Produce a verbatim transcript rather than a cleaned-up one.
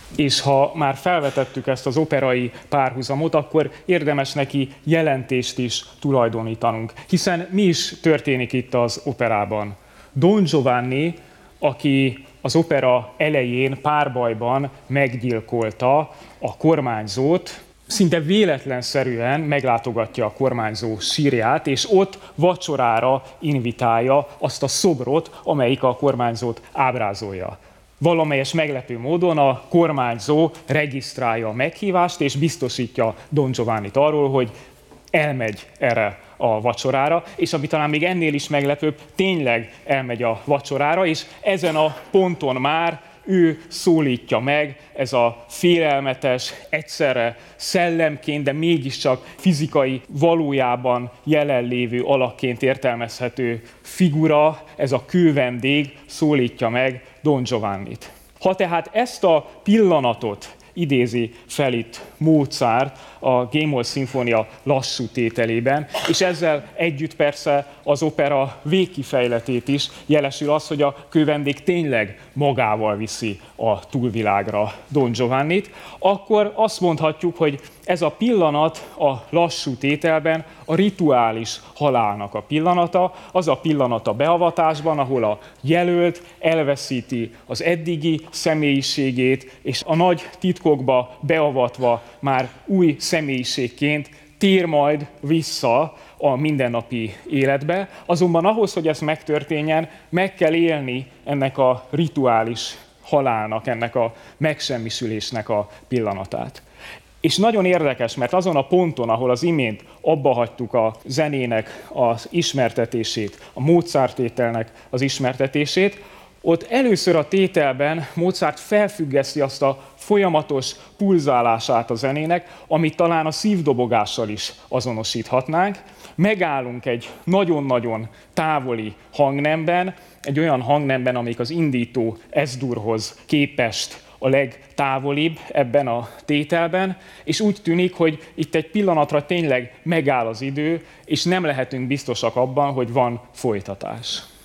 És ha már felvetettük ezt az operai párhuzamot, akkor érdemes neki jelentést is tulajdonítanunk. Hiszen mi is történik itt az operában? Don Giovanni, aki az opera elején párbajban meggyilkolta a kormányzót, szinte véletlenszerűen meglátogatja a kormányzó sírját, és ott vacsorára invitálja azt a szobrot, amelyik a kormányzót ábrázolja. Valamelyes meglepő módon a kormányzó regisztrálja a meghívást, és biztosítja Don Giovannit arról, hogy elmegy erre a vacsorára, és ami talán még ennél is meglepőbb, tényleg elmegy a vacsorára, és ezen a ponton már ő szólítja meg, ez a félelmetes, egyszerre szellemként, de mégiscsak fizikai, valójában jelenlévő alakként értelmezhető figura, ez a kővendég szólítja meg Don Giovannit. Ha tehát ezt a pillanatot idézi fel itt Mozart a G-moll szimfónia lassú tételében, és ezzel együtt persze az opera végkifejletét is, jelesül az, hogy a kővendég tényleg magával viszi a túlvilágra Don Giovannit, akkor azt mondhatjuk, hogy ez a pillanat a lassú tételben a rituális halálnak a pillanata, az a pillanat a beavatásban, ahol a jelölt elveszíti az eddigi személyiségét, és a nagy titkokba beavatva már új személyiségként tér majd vissza a mindennapi életbe. Azonban ahhoz, hogy ez megtörténjen, meg kell élni ennek a rituális halálnak, ennek a megsemmisülésnek a pillanatát. És nagyon érdekes, mert azon a ponton, ahol az imént abba hagytuk a zenének az ismertetését, a Mozart tételnek az ismertetését, ott először a tételben Mozart felfüggeszti azt a folyamatos pulzálását a zenének, amit talán a szívdobogással is azonosíthatnánk. Megállunk egy nagyon-nagyon távoli hangnemben, egy olyan hangnemben, amelyik az indító es-durhoz képest a legtávolibb ebben a tételben, és úgy tűnik, hogy itt egy pillanatra tényleg megáll az idő, és nem lehetünk biztosak abban, hogy van folytatás.